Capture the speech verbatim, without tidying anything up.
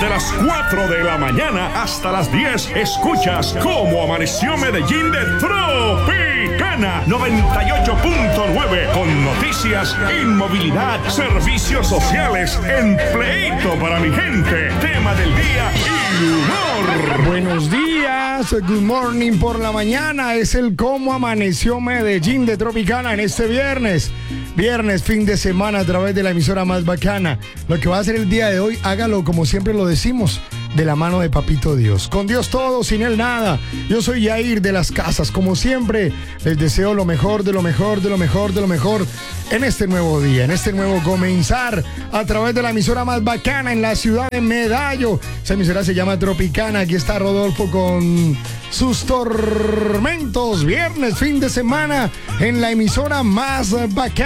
Desde las cuatro de la mañana hasta las diez, escuchas Cómo Amaneció Medellín de Tropicana noventa y ocho punto nueve, con noticias, inmovilidad, servicios sociales, empleito para mi gente, tema del día y humor. Buenos días, good morning por la mañana. Es el Cómo Amaneció Medellín de Tropicana en este viernes. Viernes, fin de semana, a través de la emisora más bacana. Lo que va a hacer el día de hoy, hágalo como siempre lo decimos, de la mano de Papito Dios. Con Dios todo, sin Él nada. Yo soy Yair de las Casas. Como siempre, les deseo lo mejor, de lo mejor, de lo mejor, de lo mejor en este nuevo día, en este nuevo comenzar, a través de la emisora más bacana en la ciudad de Medallo. Esa emisora se llama Tropicana. Aquí está Rodolfo con sus tormentos. Viernes, fin de semana, en la emisora más bacana.